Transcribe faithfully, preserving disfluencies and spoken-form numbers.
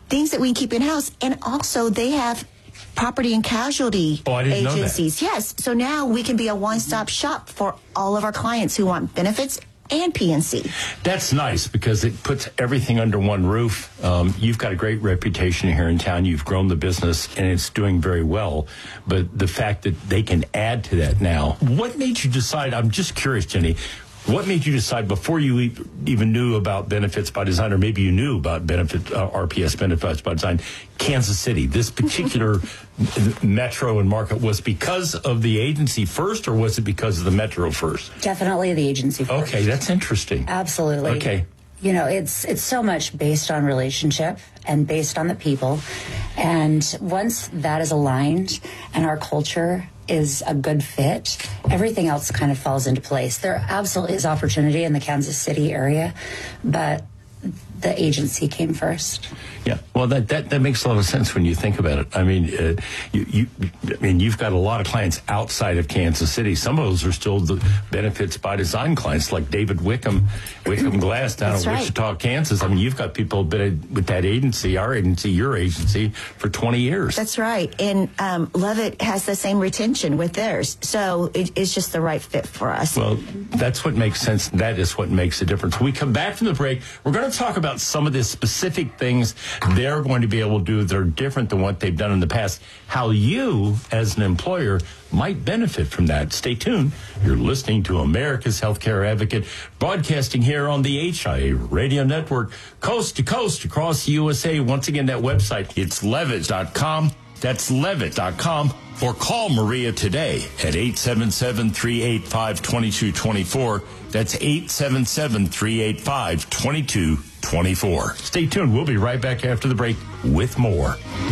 things that we keep in-house. And also, they have property and casualty oh, I didn't agencies. Know that. Yes. So now we can be a one-stop shop for all of our clients who want benefits and P N C. That's nice because it puts everything under one roof. Um, you've got a great reputation here in town. You've grown the business, and it's doing very well. But the fact that they can add to that now, what made you decide? I'm just curious, Jenny. What made you decide before you e- even knew about Benefits by Design, or maybe you knew about benefit uh, R P S Benefits by Design, Kansas City, this particular metro and market, was because of the agency first, or was it because of the metro first? Definitely the agency first. Okay, that's interesting. Absolutely. Okay. You know, it's it's so much based on relationship and based on the people. And once that is aligned and our culture is a good fit, everything else kind of falls into place. There absolutely is opportunity in the Kansas City area, but the agency came first. Yeah, well, that, that, that makes a lot of sense when you think about it. I mean, uh, you, you, I mean, you've got a lot of clients outside of Kansas City. Some of those are still the Benefits by Design clients, like David Wickham, Wickham Glass down That's in right. Wichita, Kansas. I mean, you've got people who've been with that agency, our agency, your agency, for twenty years. That's right. And um, Levitt has the same retention with theirs. So it, it's just the right fit for us. Well, that's what makes sense. That is what makes a difference. When we come back from the break, we're going to talk about some of the specific things they're going to be able to do that are different than what they've done in the past, how you, as an employer, might benefit from that. Stay tuned. You're listening to America's Healthcare Advocate, broadcasting here on the H I A Radio Network, coast to coast across the U S A. Once again, that website, it's levitt dot com. That's levitt dot com. Or call Maria today at eight seven seven, three eight five, two two two four. That's eight seven seven, three eight five, two two two four. Stay tuned. We'll be right back after the break with more.